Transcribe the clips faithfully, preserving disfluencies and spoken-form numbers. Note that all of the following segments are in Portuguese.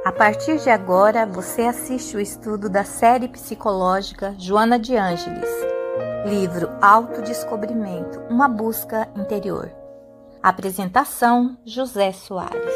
A partir de agora, você assiste o estudo da série psicológica Joana de Ângeles, livro Autodescobrimento, uma busca interior. Apresentação, José Soares.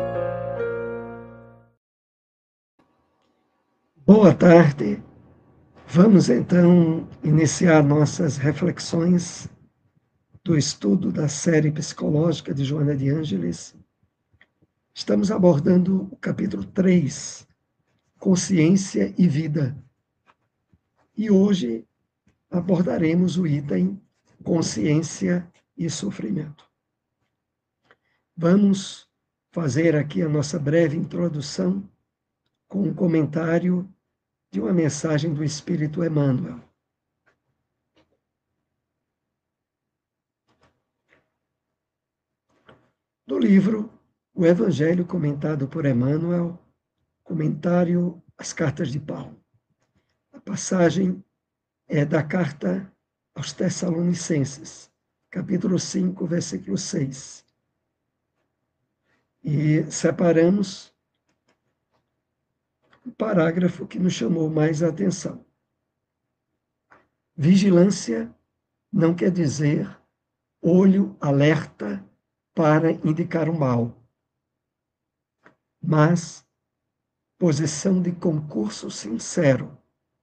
Boa tarde. Vamos então iniciar nossas reflexões do estudo da série psicológica de Joana de Ângeles. Estamos abordando o capítulo três, Consciência e Vida. E hoje abordaremos o item Consciência e Sofrimento. Vamos fazer aqui a nossa breve introdução com um comentário de uma mensagem do Espírito Emmanuel. Do livro O Evangelho comentado por Emmanuel, comentário às cartas de Paulo. A passagem é da carta aos Tessalonicenses, capítulo cinco, versículo seis. E separamos o parágrafo que nos chamou mais a atenção. Vigilância não quer dizer olho alerta para indicar o mal, mas posição de concurso sincero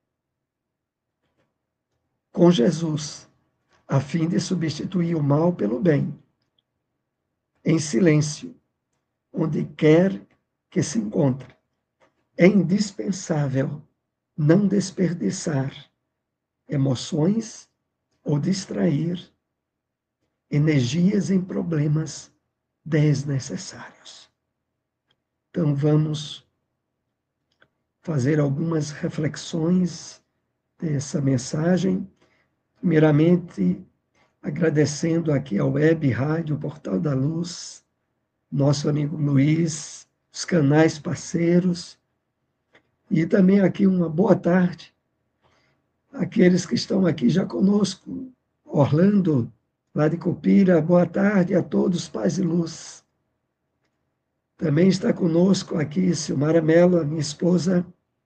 com Jesus, a fim de substituir o mal pelo bem, em silêncio, onde quer que se encontre. É indispensável não desperdiçar emoções ou distrair energias em problemas desnecessários. Então, vamos fazer algumas reflexões dessa mensagem. Primeiramente, agradecendo aqui ao Web Rádio Portal da Luz, nosso amigo Luiz, os canais parceiros, e também aqui uma boa tarde àqueles que estão aqui já conosco. Orlando, lá de Copira, boa tarde a todos, paz e luz. Também está conosco aqui Silmara Mello, a minha esposa,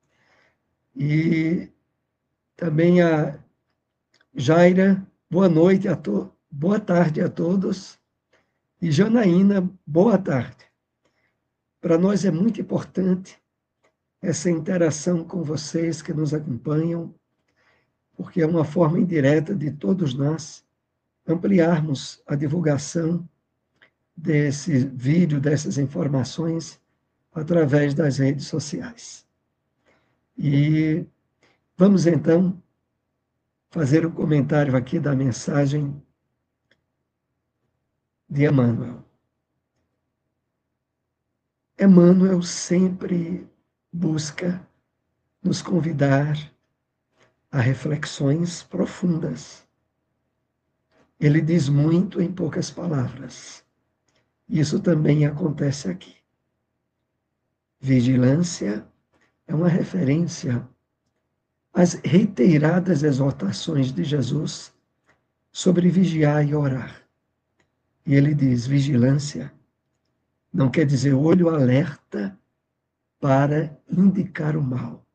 e também a Jaira, boa noite a todos, boa tarde a todos. E Janaína, boa tarde. Para nós é muito importante essa interação com vocês que nos acompanham, porque é uma forma indireta de todos nós ampliarmos a divulgação desse vídeo, dessas informações, através das redes sociais. E vamos então fazer um comentário aqui da mensagem de Emmanuel. Emmanuel sempre busca nos convidar a reflexões profundas. Ele diz muito em poucas palavras. Isso também acontece aqui. Vigilância é uma referência às reiteradas exortações de Jesus sobre vigiar e orar. E ele diz, vigilância não quer dizer olho alerta para indicar o mal,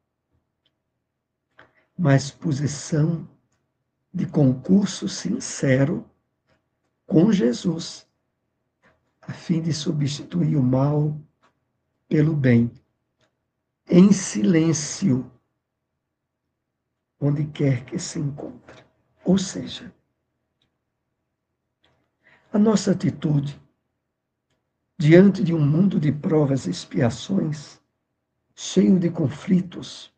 mas posição de concurso sincero com Jesus, a fim de substituir o mal pelo bem, em silêncio, onde quer que se encontre. Ou seja, a nossa atitude diante de um mundo de provas e expiações, cheio de conflitos,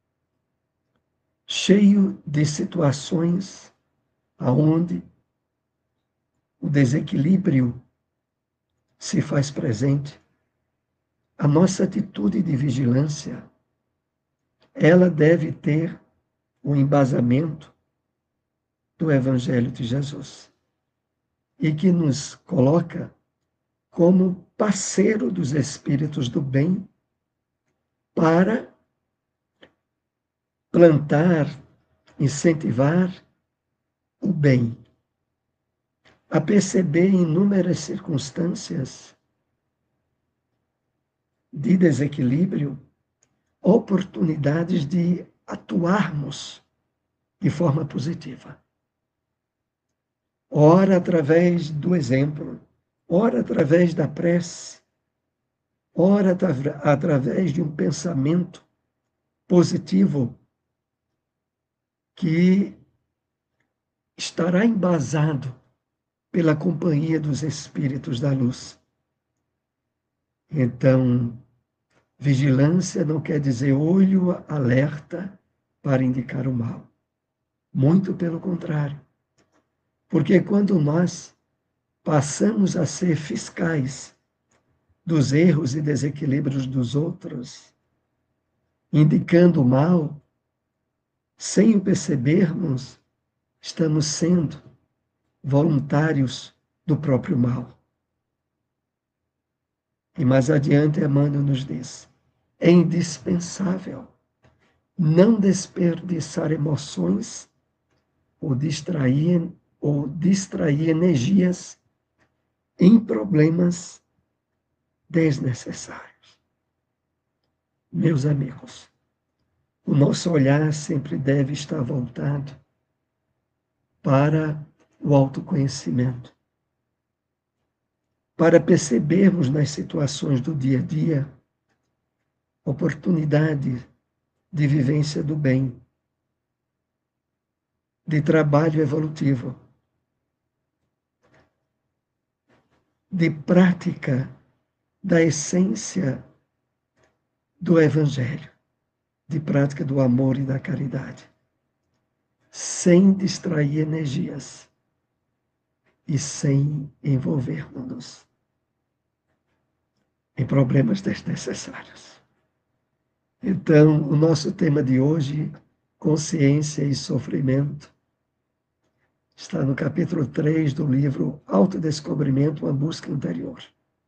cheio de situações aonde o desequilíbrio se faz presente, a nossa atitude de vigilância, ela deve ter o embasamento do Evangelho de Jesus e que nos coloca como parceiro dos espíritos do bem para plantar, incentivar o bem, a perceber inúmeras circunstâncias de desequilíbrio, oportunidades de atuarmos de forma positiva. Ora através do exemplo, ora através da prece, ora através de um pensamento positivo que estará embasado pela companhia dos espíritos da luz. Então, vigilância não quer dizer olho alerta para indicar o mal. Muito pelo contrário. Porque quando nós passamos a ser fiscais dos erros e desequilíbrios dos outros, indicando o mal, sem o percebermos, estamos sendo voluntários do próprio mal. E mais adiante, Emmanuel nos diz: é indispensável não desperdiçar emoções ou distrair, ou distrair energias em problemas desnecessários. Meus amigos, o nosso olhar sempre deve estar voltado para o autoconhecimento, para percebermos nas situações do dia a dia oportunidade de vivência do bem, de trabalho evolutivo, de prática da essência do Evangelho, de prática do amor e da caridade, sem distrair energias e sem envolvermos-nos em problemas desnecessários. Então, o nosso tema de hoje, consciência e sofrimento, está no capítulo três do livro Autodescobrimento, uma busca interior.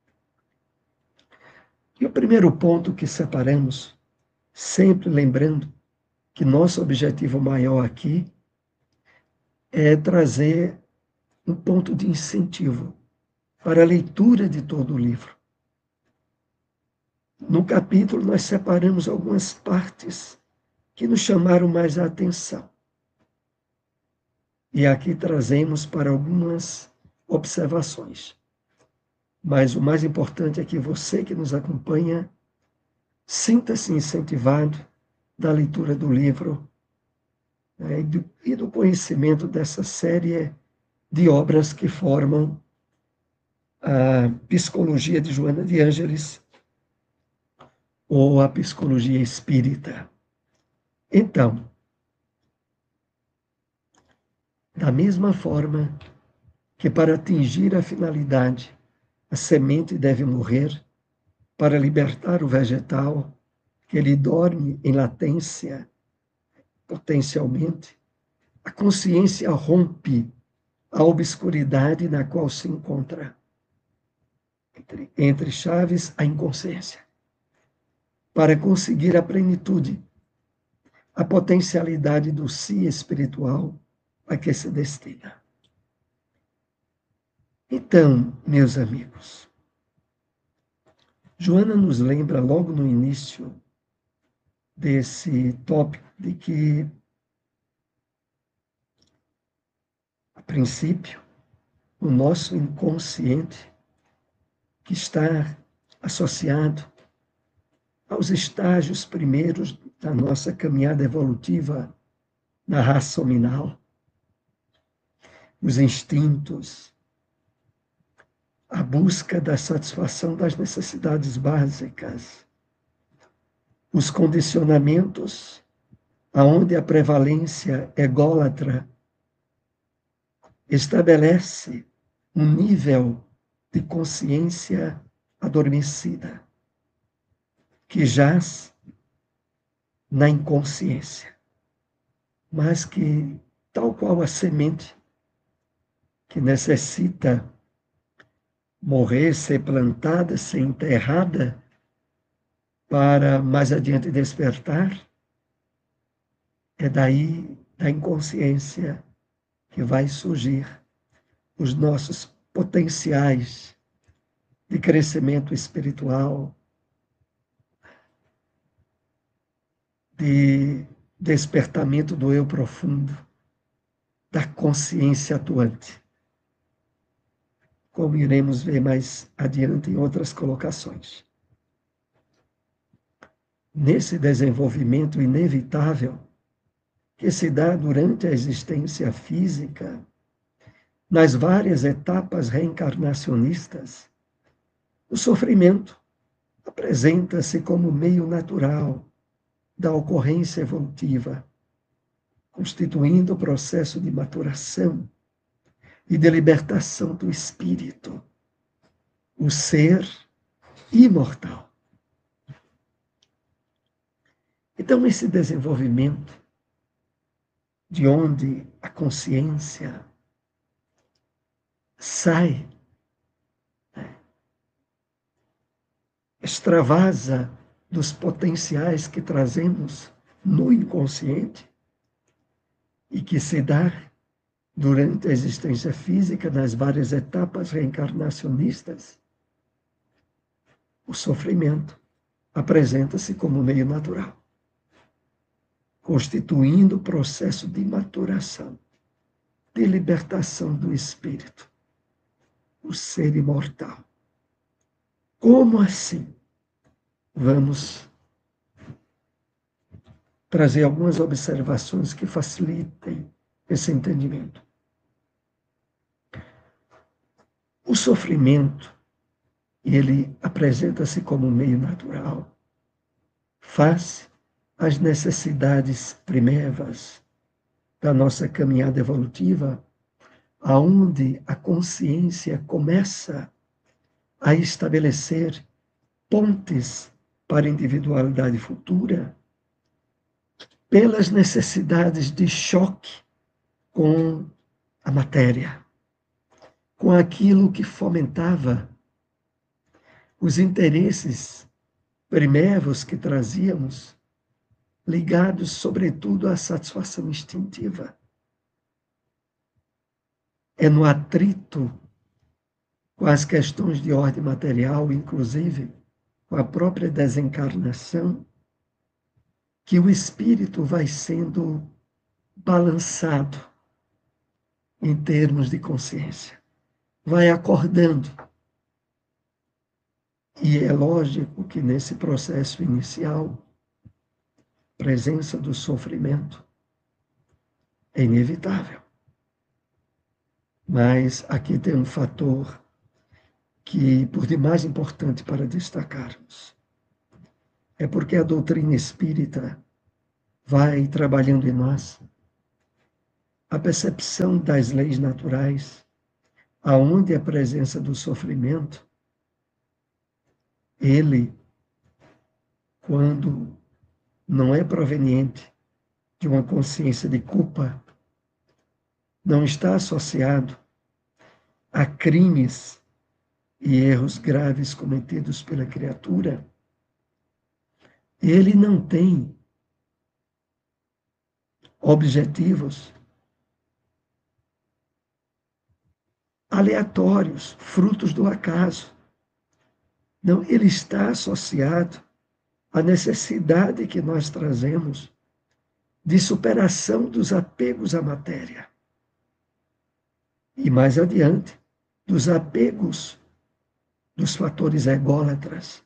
E o primeiro ponto que separamos, sempre lembrando que nosso objetivo maior aqui é trazer um ponto de incentivo para a leitura de todo o livro. No capítulo, nós separamos algumas partes que nos chamaram mais a atenção. E aqui trazemos para algumas observações. Mas o mais importante é que você que nos acompanha sinta-se incentivado da leitura do livro, né, e, do, e do conhecimento dessa série de obras que formam a psicologia de Joana de Ângeles, ou a psicologia espírita. Então, da mesma forma que para atingir a finalidade, a semente deve morrer, para libertar o vegetal, que ele dorme em latência, potencialmente, a consciência rompe a obscuridade na qual se encontra, entre, entre chaves, a inconsciência, para conseguir a plenitude, a potencialidade do si espiritual a que se destina. Então, meus amigos, Joana nos lembra logo no início desse tópico de que, a princípio, o nosso inconsciente, que está associado aos estágios primeiros da nossa caminhada evolutiva na raça hominal, os instintos, a busca da satisfação das necessidades básicas, os condicionamentos, aonde a prevalência ególatra estabelece um nível de consciência adormecida, que jaz na inconsciência, mas que, tal qual a semente que necessita morrer, ser plantada, ser enterrada, para mais adiante despertar, é daí, da inconsciência, que vai surgir os nossos potenciais de crescimento espiritual, de despertamento do eu profundo, da consciência atuante, como iremos ver mais adiante em outras colocações. Nesse desenvolvimento inevitável que se dá durante a existência física, nas várias etapas reencarnacionistas, o sofrimento apresenta-se como meio natural da ocorrência evolutiva, constituindo o processo de maturação e de libertação do espírito, o ser imortal. Então, esse desenvolvimento, de onde a consciência sai, né, extravasa dos potenciais que trazemos no inconsciente e que se dá durante a existência física, nas várias etapas reencarnacionistas, o sofrimento apresenta-se como meio natural, constituindo o processo de maturação, de libertação do espírito, o ser imortal. Como assim? Vamos trazer algumas observações que facilitem esse entendimento. O sofrimento, ele apresenta-se como meio natural, face às necessidades primevas da nossa caminhada evolutiva, aonde a consciência começa a estabelecer pontes para a individualidade futura, pelas necessidades de choque com a matéria, com aquilo que fomentava os interesses primevos que trazíamos, ligados sobretudo à satisfação instintiva. É no atrito com as questões de ordem material, inclusive com a própria desencarnação, que o espírito vai sendo balançado em termos de consciência, vai acordando. E é lógico que nesse processo inicial, presença do sofrimento é inevitável. Mas aqui tem um fator que, por demais importante para destacarmos, é porque a doutrina espírita vai trabalhando em nós a percepção das leis naturais, aonde a presença do sofrimento, ele, quando não é proveniente de uma consciência de culpa, não está associado a crimes e erros graves cometidos pela criatura, ele não tem objetivos aleatórios, frutos do acaso. Não, ele está associado à necessidade que nós trazemos de superação dos apegos à matéria. E mais adiante, dos apegos dos fatores ególatras.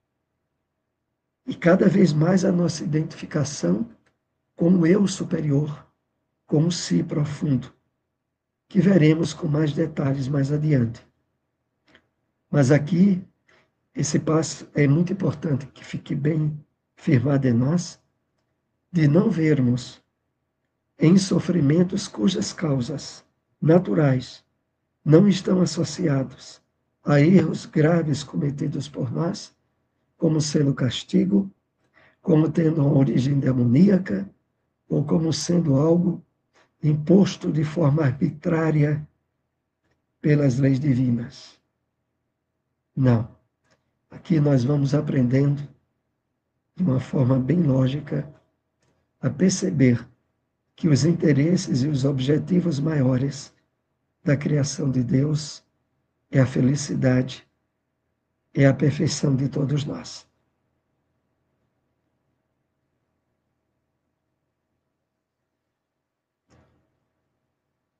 E cada vez mais a nossa identificação com o eu superior, com o si profundo, que veremos com mais detalhes mais adiante. Mas aqui, esse passo é muito importante que fique bem firmado em nós, de não vermos em sofrimentos cujas causas naturais não estão associados a erros graves cometidos por nós, como sendo castigo, como tendo uma origem demoníaca, ou como sendo algo imposto de forma arbitrária pelas leis divinas. Não. Aqui nós vamos aprendendo, de uma forma bem lógica, a perceber que os interesses e os objetivos maiores da criação de Deus é a felicidade, é a perfeição de todos nós.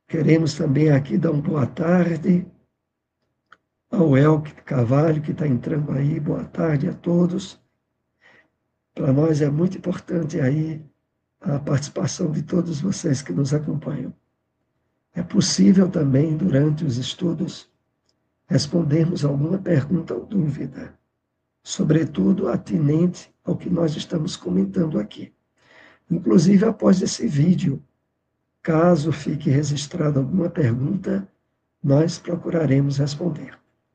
Queremos também aqui dar uma boa tarde ao Elke Carvalho, que está entrando aí. Boa tarde a todos. Para nós é muito importante aí a participação de todos vocês que nos acompanham. É possível também, durante os estudos, respondermos alguma pergunta ou dúvida, sobretudo atinente ao que nós estamos comentando aqui. Inclusive, após esse vídeo, caso fique registrada alguma pergunta, nós procuraremos responder.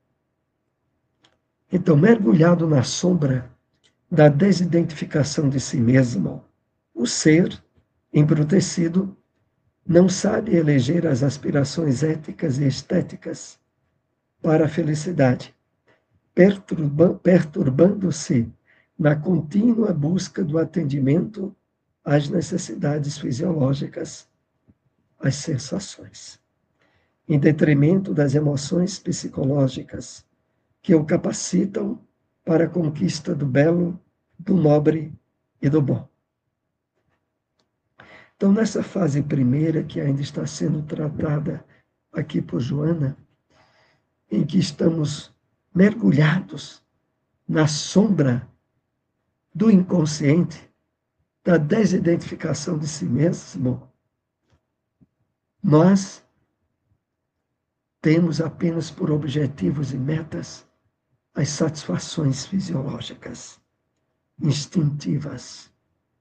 Então, mergulhado na sombra da desidentificação de si mesmo, o ser, embrutecido, não sabe eleger as aspirações éticas e estéticas para a felicidade, perturba, perturbando-se na contínua busca do atendimento às necessidades fisiológicas, às sensações, em detrimento das emoções psicológicas que o capacitam para a conquista do belo, do nobre e do bom. Então, nessa fase primeira, que ainda está sendo tratada aqui por Joana, em que estamos mergulhados na sombra do inconsciente, da desidentificação de si mesmo, nós temos apenas por objetivos e metas as satisfações fisiológicas, instintivas,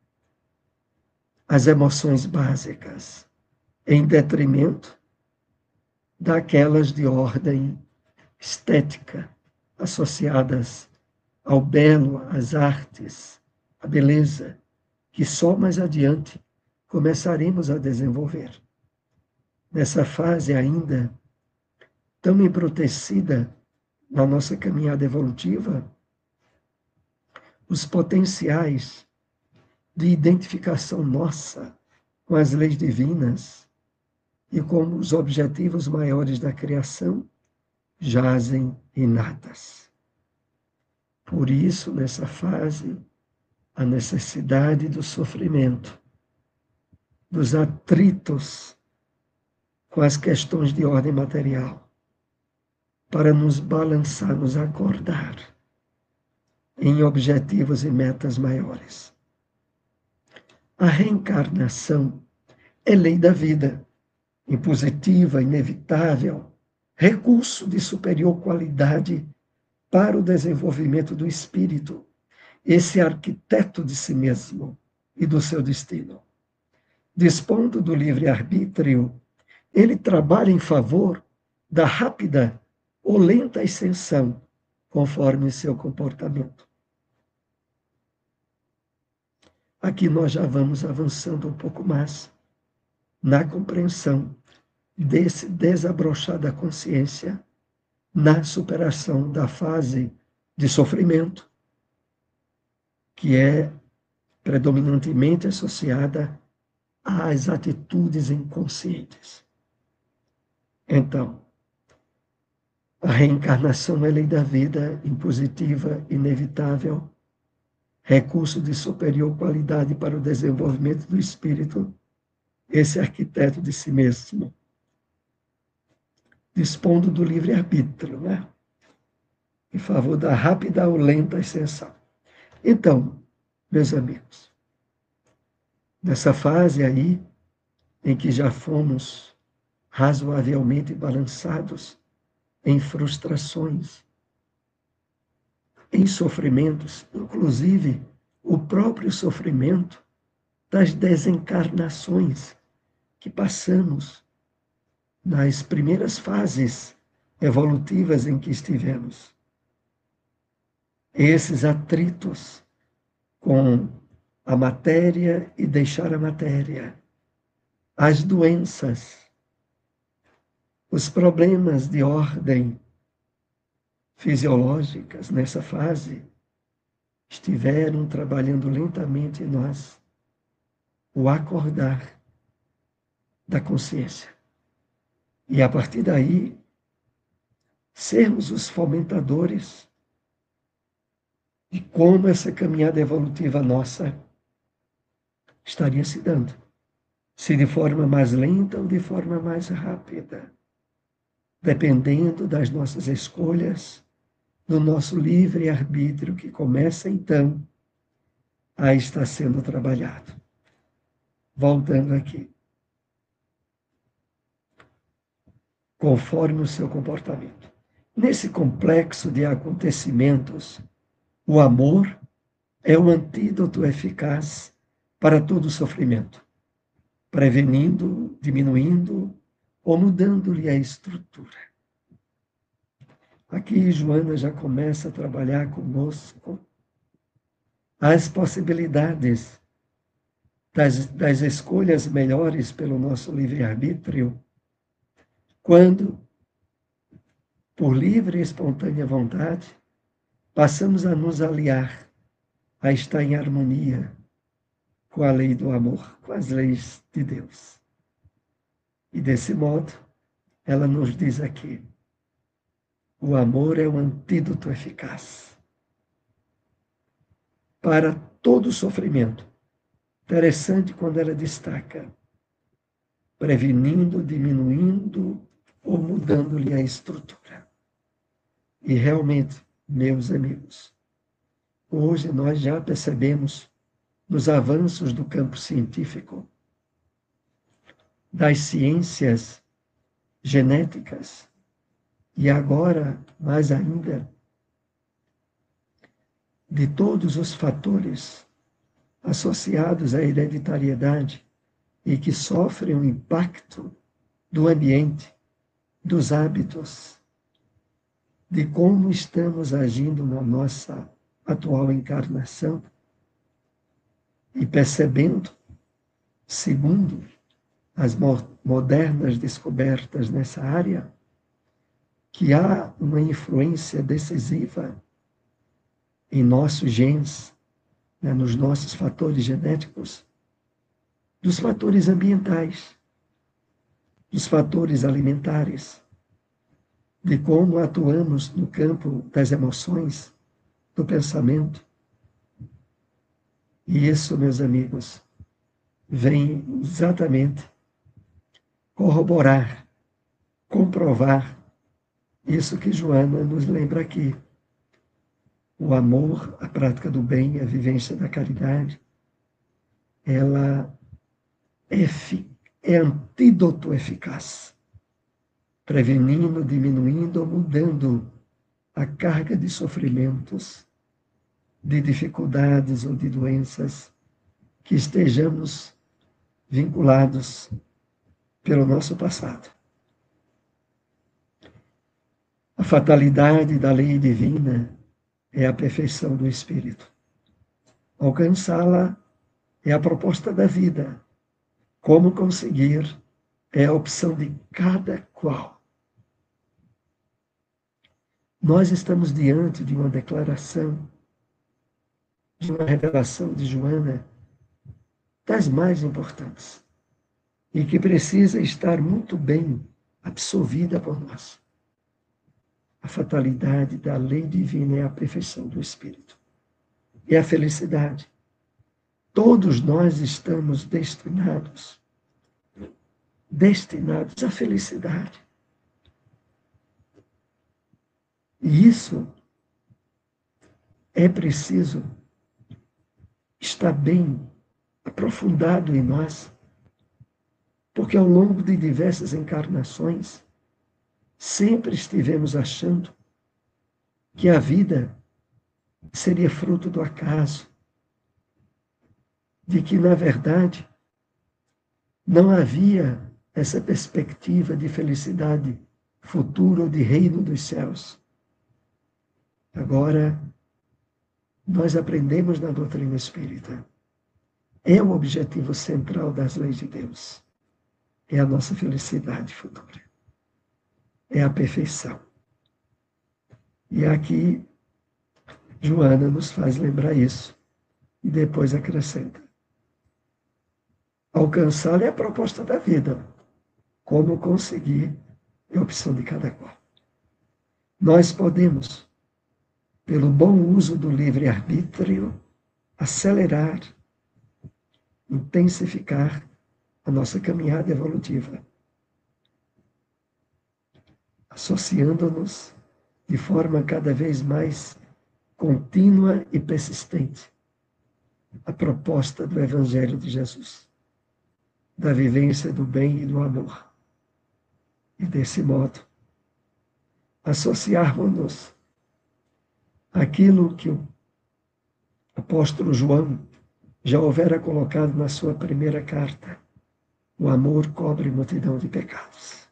as emoções básicas, em detrimento daquelas de ordem estética, associadas ao belo, às artes, à beleza, que só mais adiante começaremos a desenvolver. Nessa fase ainda tão embrutecida na nossa caminhada evolutiva, os potenciais de identificação nossa com as leis divinas e com os objetivos maiores da criação jazem inatas. Por isso, nessa fase, a necessidade do sofrimento, dos atritos com as questões de ordem material, para nos balançar, nos acordar em objetivos e metas maiores. A reencarnação é lei da vida, impositiva, inevitável, recurso de superior qualidade para o desenvolvimento do espírito, esse arquiteto de si mesmo e do seu destino. Dispondo do livre-arbítrio, ele trabalha em favor da rápida ou lenta ascensão, conforme seu comportamento. Aqui nós já vamos avançando um pouco mais na compreensão desse desabrochar da consciência, na superação da fase de sofrimento, que é predominantemente associada às atitudes inconscientes. Então, a reencarnação é lei da vida, impositiva, inevitável, recurso de superior qualidade para o desenvolvimento do espírito, esse arquiteto de si mesmo, dispondo do livre-arbítrio, né? Em favor da rápida ou lenta ascensão. Então, meus amigos, nessa fase aí, em que já fomos razoavelmente balançados em frustrações, em sofrimentos, inclusive o próprio sofrimento das desencarnações que passamos nas primeiras fases evolutivas em que estivemos. Esses atritos com a matéria e deixar a matéria, as doenças, os problemas de ordem fisiológicas nessa fase estiveram trabalhando lentamente em nós o acordar da consciência. E a partir daí, sermos os fomentadores de como essa caminhada evolutiva nossa estaria se dando. se de forma mais lenta ou de forma mais rápida, dependendo das nossas escolhas, do nosso livre-arbítrio, que começa então a estar sendo trabalhado. Voltando aqui. Conforme o seu comportamento. Nesse complexo de acontecimentos, o amor é o antídoto eficaz para todo sofrimento, prevenindo, diminuindo ou mudando-lhe a estrutura. Aqui Joana já começa a trabalhar conosco as possibilidades das, das escolhas melhores pelo nosso livre-arbítrio, quando, por livre e espontânea vontade, passamos a nos aliar, a estar em harmonia com a lei do amor, com as leis de Deus. E desse modo, ela nos diz aqui, o amor é um antídoto eficaz para todo sofrimento. Interessante quando ela destaca, prevenindo, diminuindo ou mudando-lhe a estrutura. E realmente, meus amigos, hoje nós já percebemos nos avanços do campo científico, das ciências genéticas, e agora, mais ainda, de todos os fatores associados à hereditariedade e que sofrem o impacto do ambiente, dos hábitos, de como estamos agindo na nossa atual encarnação e percebendo, segundo as modernas descobertas nessa área, que há uma influência decisiva em nossos genes, né, nos nossos fatores genéticos, dos fatores ambientais, dos fatores alimentares, de como atuamos no campo das emoções, do pensamento. E isso, meus amigos, vem exatamente corroborar, comprovar isso que Joana nos lembra aqui. O amor, a prática do bem, a vivência da caridade, ela é, é antídoto eficaz, prevenindo, diminuindo ou mudando a carga de sofrimentos, de dificuldades ou de doenças que estejamos vinculados pelo nosso passado. A fatalidade da lei divina é a perfeição do espírito. Alcançá-la é a proposta da vida. Como conseguir é a opção de cada qual. Nós estamos diante de uma declaração, de uma revelação de Joana, das mais importantes, e que precisa estar muito bem absorvida por nós. A fatalidade da lei divina é a perfeição do espírito. É a felicidade. Todos nós estamos destinados, destinados à felicidade. E isso é preciso estar bem aprofundado em nós, porque ao longo de diversas encarnações, sempre estivemos achando que a vida seria fruto do acaso, de que, na verdade, não havia essa perspectiva de felicidade futura ou de reino dos céus. Agora, nós aprendemos na doutrina espírita. É o objetivo central das leis de Deus. É a nossa felicidade futura. É a perfeição. E aqui, Joana nos faz lembrar isso. E depois acrescenta. Alcançá-la é a proposta da vida. Como conseguir é a opção de cada qual. Nós podemos, pelo bom uso do livre-arbítrio, acelerar, intensificar a nossa caminhada evolutiva, associando-nos de forma cada vez mais contínua e persistente à proposta do Evangelho de Jesus, da vivência do bem e do amor. E desse modo, associarmos-nos àquilo que o apóstolo João já houvera colocado na sua primeira carta: o amor cobre multidão de pecados.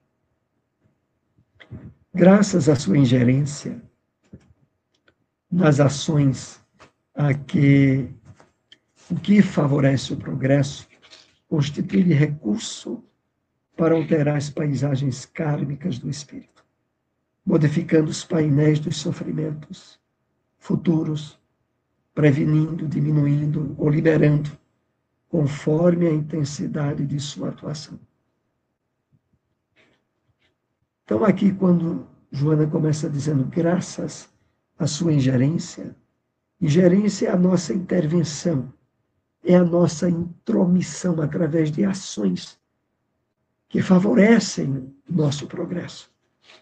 Graças à sua ingerência nas ações a que o que favorece o progresso constitui recurso para alterar as paisagens kármicas do espírito, modificando os painéis dos sofrimentos futuros, prevenindo, diminuindo ou liberando, conforme a intensidade de sua atuação. Então, aqui, quando Joana começa dizendo graças à sua ingerência, ingerência é a nossa intervenção, é a nossa intromissão através de ações que favorecem o nosso progresso.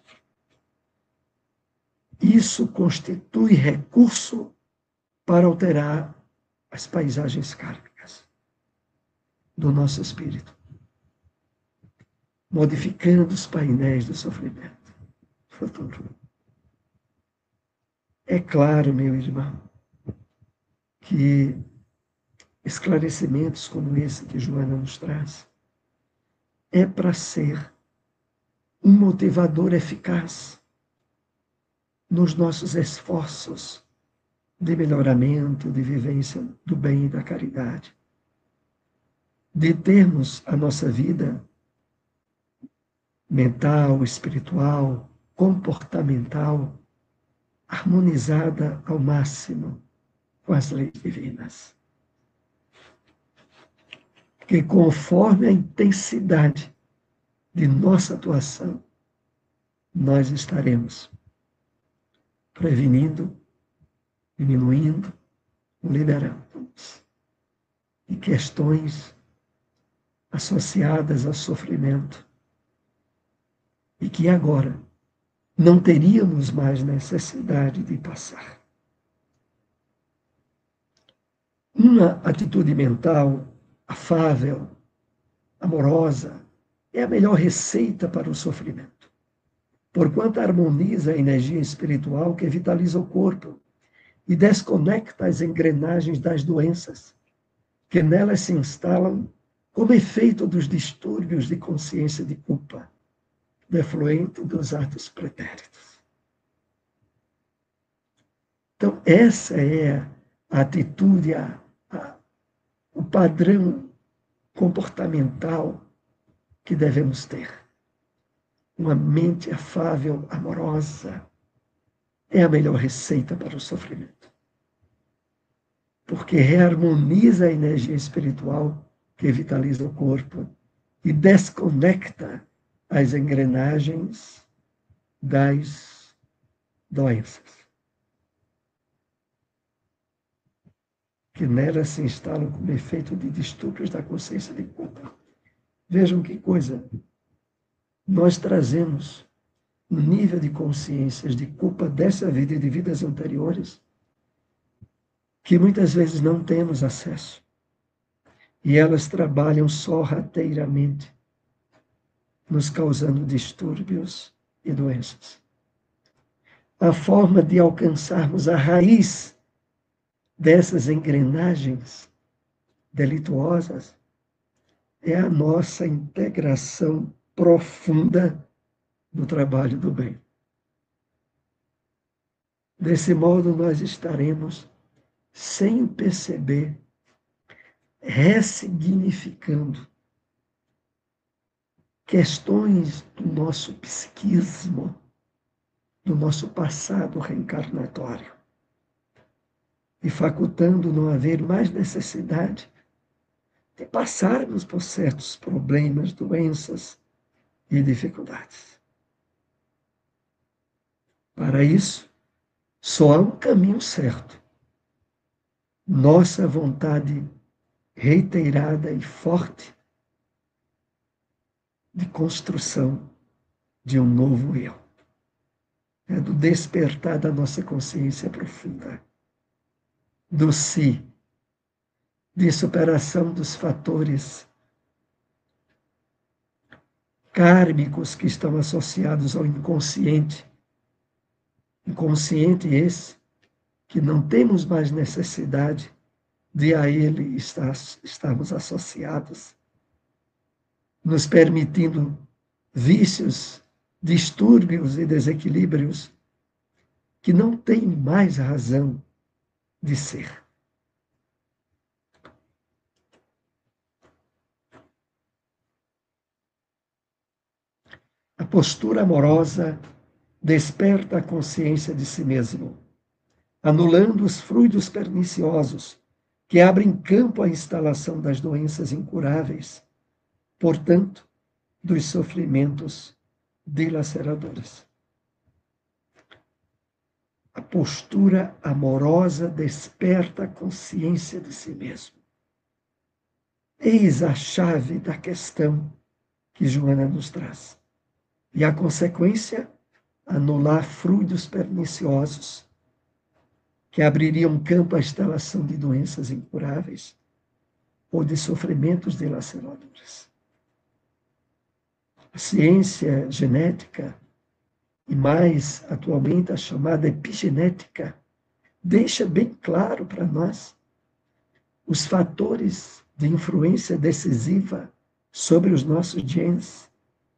Isso constitui recurso para alterar as paisagens kármicas do nosso espírito, modificando os painéis do sofrimento futuro. É claro, meu irmão, que esclarecimentos como esse que Joana nos traz é para ser um motivador eficaz nos nossos esforços de melhoramento, de vivência do bem e da caridade, de termos a nossa vida mental, espiritual, comportamental harmonizada ao máximo com as leis divinas. Que conforme a intensidade de nossa atuação, nós estaremos prevenindo, diminuindo, liberando-nos de questões associadas ao sofrimento e que agora não teríamos mais necessidade de passar. Uma atitude mental afável, amorosa, é a melhor receita para o sofrimento, porquanto harmoniza a energia espiritual que vitaliza o corpo e desconecta as engrenagens das doenças que nelas se instalam como efeito dos distúrbios de consciência de culpa, defluente dos atos pretéritos. Então, essa é a atitude, a, a, o padrão comportamental que devemos ter. Uma mente afável, amorosa, é a melhor receita para o sofrimento. Porque reharmoniza a energia espiritual que vitaliza o corpo e desconecta as engrenagens das doenças, que nelas se instalam como efeito de distúrbios da consciência de culpa. Vejam que coisa. Nós trazemos um nível de consciências de culpa dessa vida e de vidas anteriores que muitas vezes não temos acesso. E elas trabalham sorrateiramente, nos causando distúrbios e doenças. A forma de alcançarmos a raiz dessas engrenagens delituosas é a nossa integração profunda no trabalho do bem. Desse modo, nós estaremos, sem perceber, ressignificando questões do nosso psiquismo, do nosso passado reencarnatório, e facultando não haver mais necessidade de passarmos por certos problemas, doenças e dificuldades. Para isso, só há um caminho certo. Nossa vontade reiterada e forte de construção de um novo eu. É do despertar da nossa consciência profunda, do si, de superação dos fatores kármicos que estão associados ao inconsciente. Inconsciente esse que não temos mais necessidade de a ele estar, estarmos associados, nos permitindo vícios, distúrbios e desequilíbrios que não têm mais razão de ser. A postura amorosa desperta a consciência de si mesmo, anulando os fluidos perniciosos que abrem campo à instalação das doenças incuráveis, portanto, dos sofrimentos dilaceradores. A postura amorosa desperta a consciência de si mesmo. Eis a chave da questão que Joana nos traz. E a consequência, anular fluidos perniciosos que abririam campo à instalação de doenças incuráveis ou de sofrimentos dilaceradores. A ciência genética, e mais atualmente a chamada epigenética, deixa bem claro para nós os fatores de influência decisiva sobre os nossos genes,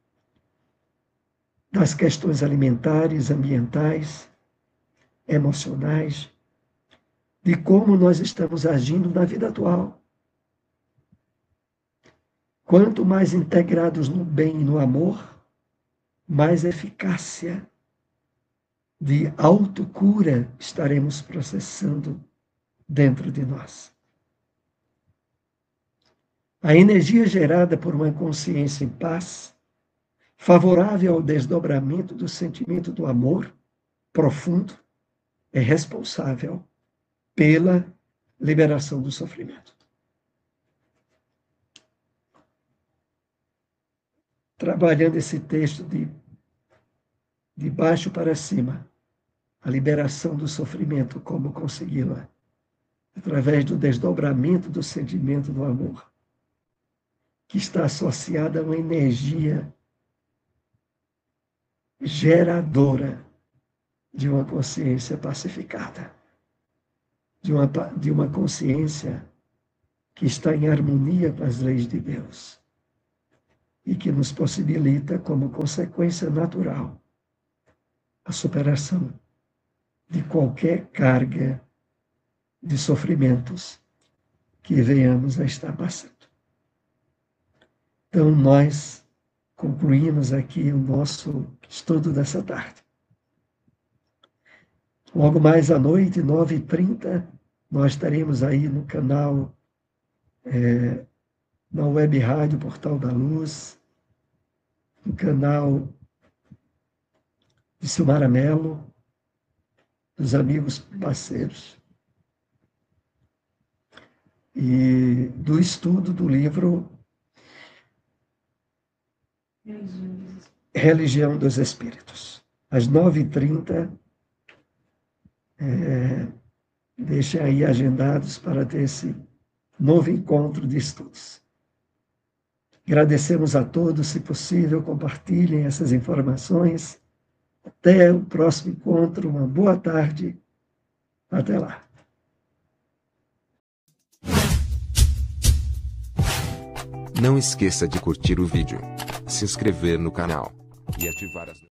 das questões alimentares, ambientais, emocionais, de como nós estamos agindo na vida atual. Quanto mais integrados no bem e no amor, mais eficácia de autocura estaremos processando dentro de nós. A energia gerada por uma consciência em paz, favorável ao desdobramento do sentimento do amor profundo, é responsável pela liberação do sofrimento. Trabalhando esse texto de, de baixo para cima, a liberação do sofrimento, como consegui-la? Através do desdobramento do sentimento do amor, que está associada a uma energia geradora de uma consciência pacificada, de uma, de uma consciência que está em harmonia com as leis de Deus e que nos possibilita, como consequência natural, a superação de qualquer carga de sofrimentos que venhamos a estar passando. Então, nós concluímos aqui o nosso estudo dessa tarde. Logo mais à noite, nove e trinta, nós estaremos aí no canal, é, na Web Rádio Portal da Luz, no canal de Silmara Mello, dos amigos parceiros, e do estudo do livro Religião dos Espíritos. Às nove e trinta, é, deixem aí agendados para ter esse novo encontro de estudos. Agradecemos a todos, se possível, compartilhem essas informações. Até o próximo encontro, uma boa tarde, até lá. Não esqueça de curtir o vídeo, se inscrever no canal e ativar as